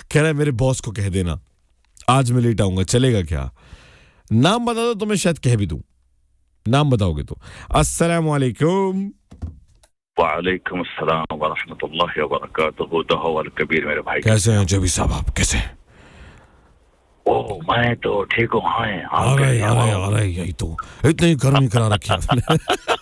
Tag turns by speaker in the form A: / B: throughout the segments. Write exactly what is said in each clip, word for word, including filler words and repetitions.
A: कह रहा है मेरे बॉस को कह देना आज मैं लेट आऊंगा, चलेगा क्या? नाम बता दो तो मैं शायद कह भी दूं, नाम बताओगे तो। अस्सलामु अलैकुम।
B: वालेकुम अस्सलाम व रहमतुल्लाहि व बरकातुहू। दहवाल कबीर मेरे भाई,
A: कैसे हैं जबी साहब आप, कैसे हैं?
B: ओ मैं तो ठीक हूँ। हाँ
A: आ रहे आ रहे आ रहे यही तो, इतनी गर्मी करा रखी आपने।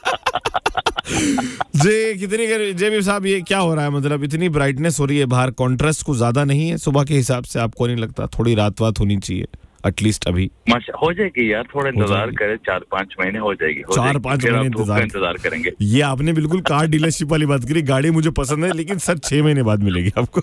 A: जी कितनी गर्मी जेबी साहब, ये क्या हो रहा है? मतलब इतनी ब्राइटनेस हो रही है बाहर, कॉन्ट्रास्ट कुछ ज्यादा नहीं है सुबह के हिसाब से? आपको नहीं लगता थोड़ी रात वात होनी चाहिए एटलीस्ट? अभी
B: हो जाएगी यार, थोड़ा इंतजार करें, चार पांच महीने हो जाएगी, हो
A: चार पांच महीने इंतजार
B: इंतजार करेंगे।
A: ये आपने बिल्कुल कार डीलरशिप वाली बात करी, गाड़ी मुझे पसंद है लेकिन सर छह महीने बाद मिलेगी आपको।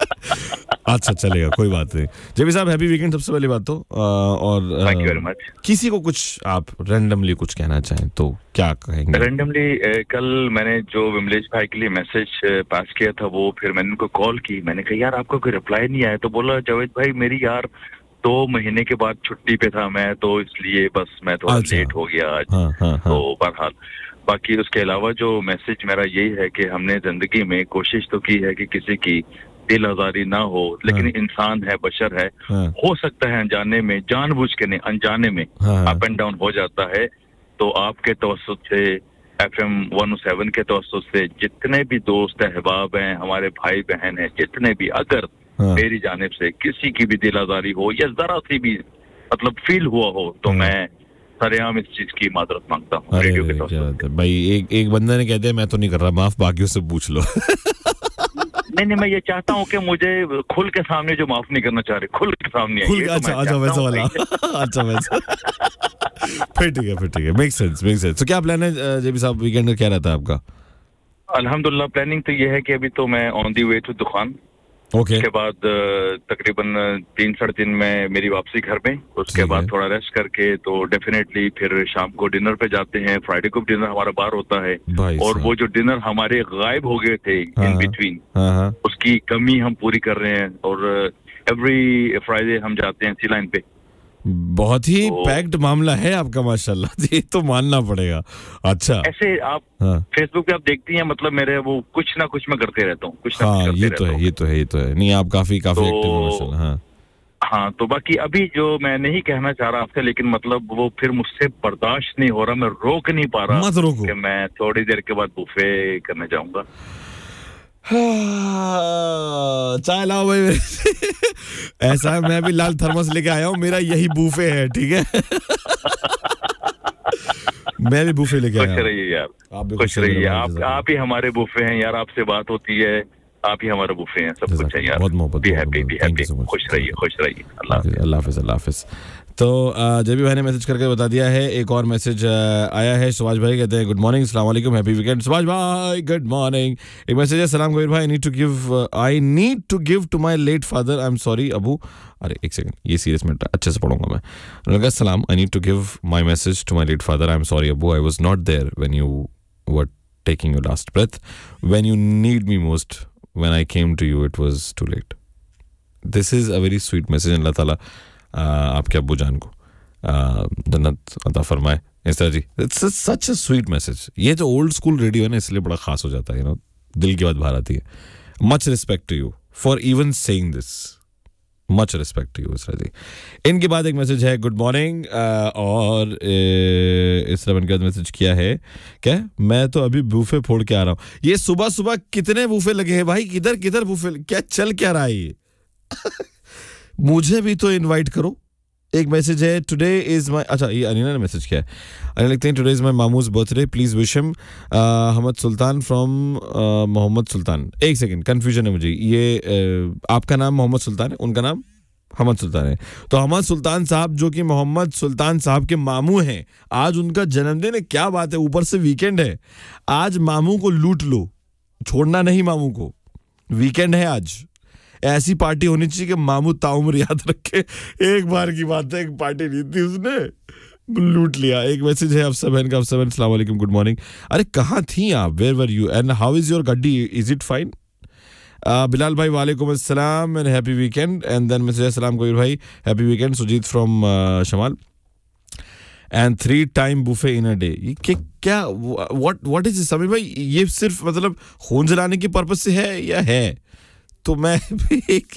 A: अच्छा चलेगा, कोई बात नहीं। जेबी साहब हैप्पी वीकेंड सबसे पहली बात तो, और
B: थैंक यू वेरी मच।
A: किसी को कुछ आप रैंडमली कुछ कहना चाहें तो क्या कहेंगे?
B: रैंडमली कल मैंने जो विमलेश भाई के लिए मैसेज पास किया था, वो फिर मैंने उनको कॉल की, मैंने कहा यार आपका कोई रिप्लाई नहीं आया, तो बोला जावेद भाई मेरी यार दो महीने के बाद छुट्टी पे था मैं, तो इसलिए बस मैं थोड़ा
A: अच्छा।
B: लेट हो गया आज।
A: हाँ, हाँ, हाँ।
B: तो बहरहाल बाकी उसके अलावा जो मैसेज मेरा यही है कि हमने जिंदगी में कोशिश तो की है कि किसी की दिल आजारी ना हो, लेकिन
A: हाँ।
B: इंसान है, बशर है,
A: हाँ।
B: हो सकता है अनजाने में, जानबूझ के नहीं अनजाने में
A: हाँ।
B: अप एंड डाउन हो जाता है। तो आपके तवस्सुत से, एफएम वन ओ सेवन के तवस्सुत से जितने भी दोस्त अहबाब हैं, हमारे भाई बहन हैं, जितने भी, अगर हाँ। मेरी जानिब से किसी की भी दिल आजारी हो या जरा सी भी मतलब फील हुआ हो, तो हाँ। मैं सरेआम इस चीज की माजरत मांगता हूँ रेडियो के तवस्सुत से।
A: भाई एक एक बंदे ने कहते हैं मैं तो नहीं कर रहा माफ, बाकियों से पूछ लो।
B: नहीं नहीं, मैं ये चाहता हूँ कि मुझे खुल के सामने जो माफ नहीं करना चाह रहे, खुल के सामने
A: खुल, अच्छा तो अच्छा वैसा वाला। अच्छा वैसा। फिर ठीक है, फिर ठीक है, मेक सेंस मेक सेंस। तो क्या प्लान है जेबी साहब, वीकेंड का क्या रहता है आपका?
B: अल्हम्दुलिल्लाह प्लानिंग तो ये है कि अभी तो मैं ऑन दी वे टू दुकान,
A: ओके।
B: उसके बाद तकरीबन तीन साढ़े तीन में मेरी वापसी घर में, उसके बाद थोड़ा रेस्ट करके तो डेफिनेटली फिर शाम को डिनर पे जाते हैं। फ्राइडे को डिनर हमारा बार होता है, और वो जो डिनर हमारे गायब हो गए थे इन बिटवीन, उसकी कमी हम पूरी कर रहे हैं, और एवरी फ्राइडे हम जाते हैं सी लाइन पे।
A: बहुत ही तो, पैक्ड मामला है आपका माशाल्लाह जी, तो मानना पड़ेगा। अच्छा
B: ऐसे आप हाँ। फेसबुक पे आप देखती हैं, मतलब मेरे वो कुछ ना कुछ मैं करते रहता हूँ, कुछ ना
A: हाँ,
B: कुछ करते
A: ये
B: रहता
A: तो है, ये तो है, ये तो है। नहीं आप काफी काफी
B: तो,
A: एक्टिव हैं माशाल्लाह। हाँ
B: हाँ, तो बाकी अभी जो मैं नहीं कहना चाह रहा आपसे, लेकिन मतलब वो फिर मुझसे बर्दाश्त नहीं हो रहा, मैं रोक नहीं पा रहा,
A: मत रोको
B: कि मैं थोड़ी देर के बाद बुफे करने जाऊंगा।
A: चाय लाओ भाई मेरे। ऐसा है, मैं भी लाल थर्मस लेके आया हूँ, मेरा यही बूफे है, ठीक है। मैं भी बूफे लेके आया हूँ।
B: खुश रहिए यार,
A: आप भी
B: खुश रहिए। आप आप ही हमारे बूफे हैं यार, आपसे बात होती है, आप ही हमारे बूफे हैं, सब कुछ है यार।
A: बहुत मोहब्बत,
B: बी हैप्पी, बी हैप्पी, खुश रहिए, खुश रहिए।
A: अल्लाह हाफिज, अल्लाह हाफिज। तो जबी भाई ने मैसेज करके बता दिया है। एक और मैसेज आया है, सुभाष भाई कहते हैं गुड मॉर्निंग, अस्सलाम वालेकुम, हैप्पी वीकेंड। सुभाष भाई गुड मॉर्निंग। एक मैसेज है, सलाम कबीर भाई, I need to give I need to give to my late father, I am sorry Abu. अरे एक सेकंड, ये सीरियस में अच्छे से पढ़ूंगा मैं। लगा सलाम, I need to give my message to my late father, I am sorry Abu, I was not there when you were taking your last breath, when you need me most, when I came to you it was to late. This is a very sweet message. अल्लाह ताला आपके अब्बू जान को जन्नत अता फरमाए। इस तरह जी, it's such a sweet message. ये जो ओल्ड स्कूल रेडियो है ना, इसलिए बड़ा खास हो जाता है, यू नो, दिल की बात बाहर आती है। Much respect to you for even saying this, much respect to you इसरा जी। इनके बाद एक मैसेज है गुड मॉर्निंग, और इसरा के बाद मैसेज किया है क्या, मैं तो अभी बूफे फोड़ के आ रहा हूँ। ये सुबह सुबह कितने बूफे लगे हैं भाई, किधर किधर बूफे, क्या चल क्या रहा है ये? मुझे भी तो इनवाइट करो। एक मैसेज है, टुडे इज माय, अच्छा ये अनीना ने मैसेज किया है, अनीना लिखते हैं today is my मामूज birthday, please wish him, Ahmad Sultan from Mohammad सुल्तान। एक सेकंड, कंफ्यूजन है मुझे, ये uh, आपका नाम मोहम्मद सुल्तान है, उनका नाम अहमद सुल्तान है। तो अहमद सुल्तान साहब जो कि मोहम्मद सुल्तान साहब के मामू हैं, आज उनका जन्मदिन है। क्या बात है, ऊपर से वीकेंड है, आज मामू को लूट लो, छोड़ना नहीं मामू को, वीकेंड है आज। ऐसी पार्टी होनी चाहिए कि मामू ताउम्र याद रखे। एक बार की बात है, एक पार्टी ली थी उसने, लूट लिया। एक मैसेज है अफसा बहन का, अफसा बहन अस्सलाम वालेकुम, गुड मॉर्निंग। अरे कहाँ थी आप, where were you and how is your गड्डी, इज इट फाइन? बिलाल भाई वालेकुम अस्सलाम and happy weekend. And then message है, सलाम कबीर भाई, happy weekend. Sujit from शमाल and three time buffet in a day. ये क्या, व्हाट व्हाट इज समीर भाई, ये सिर्फ मतलब खून जलाने के पर्पज से है या है? तो मैं भी एक